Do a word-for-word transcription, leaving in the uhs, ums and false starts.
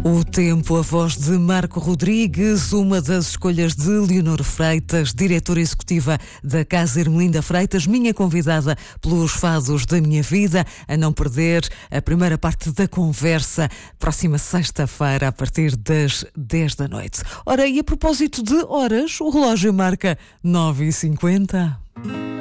O tempo, a voz de Marco Rodrigues, uma das escolhas de Leonor Freitas, diretora executiva da Casa Ermelinda Freitas, minha convidada pelos fados da minha vida, a não perder a primeira parte da conversa, próxima sexta-feira, a partir das dez da noite. Ora, e a propósito de horas, o relógio marca nove e cinquenta.